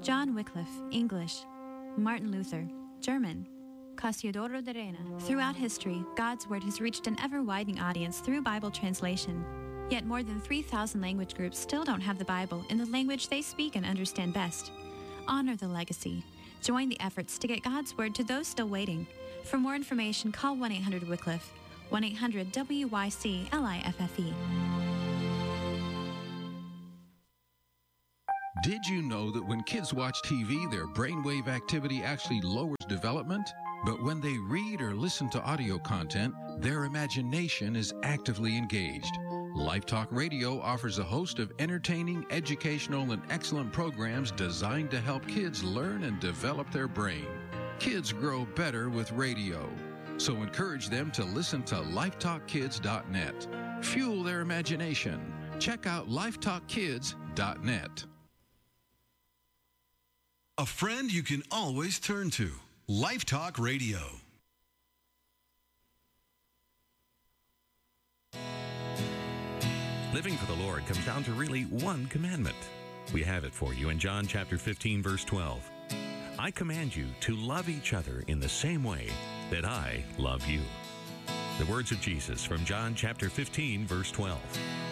John Wycliffe, English. Martin Luther, German. Cassiodoro de Reina. Throughout history, God's Word has reached an ever-widening audience through Bible translation. Yet more than 3,000 language groups still don't have the Bible in the language they speak and understand best. Honor the legacy. Join the efforts to get God's Word to those still waiting. For more information, call 1-800-WYCLIFFE, 1-800-WYCLIFFE. Did you know that when kids watch TV, their brainwave activity actually lowers development? But when they read or listen to audio content, their imagination is actively engaged. Life Talk Radio offers a host of entertaining, educational, and excellent programs designed to help kids learn and develop their brain. Kids grow better with radio. So encourage them to listen to lifetalkkids.net. Fuel their imagination. Check out lifetalkkids.net. A friend you can always turn to. Life Talk Radio. Living for the Lord comes down to really one commandment. We have it for you in John chapter 15, verse 12. I command you to love each other in the same way that I love you. The words of Jesus from John chapter 15, verse 12.